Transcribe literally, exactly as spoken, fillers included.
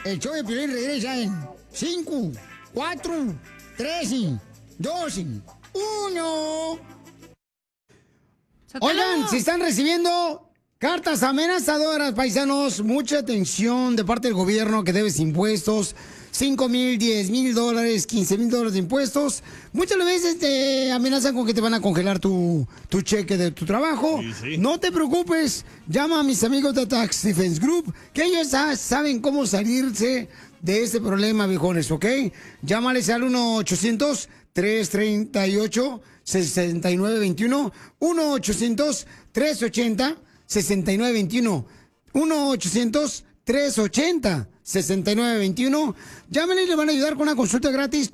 El show de Piolín regresa en cinco, cuatro, tres, dos, uno. Oigan, si están recibiendo cartas amenazadoras, paisanos, mucha atención de parte del gobierno que debes impuestos, cinco mil, diez mil dólares, quince mil dólares de impuestos. Muchas veces te amenazan con que te van a congelar tu, tu cheque de tu trabajo. Sí, sí. No te preocupes, llama a mis amigos de Tax Defense Group, que ellos saben cómo salirse de este problema, viejones, ¿ok? Llámales al uno ochocientos, tres treinta y ocho, sesenta y nueve veintiuno, uno ochocientos, tres ochenta, sesenta y nueve veintiuno, uno ochocientos, tres ochenta, sesenta y nueve veintiuno. Llámenle y le van a ayudar con una consulta gratis.